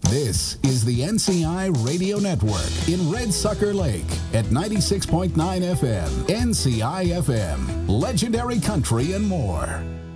This is the NCI Radio Network in Red Sucker Lake at 96.9 FM, NCI FM, legendary country and more.